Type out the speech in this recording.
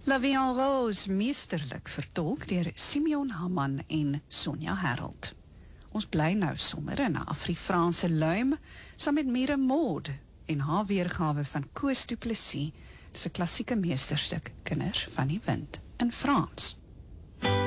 La Vie en Rose, meesterlik vertolk deur Simeon Hamman en Sonja Herold. Ons bly nou sommer in 'n Afrikaanse luim, saam met Mire Maud en haar weergawe van Koos Du Plessis, se klassieke meesterstuk Kinders van die Wind in Frans.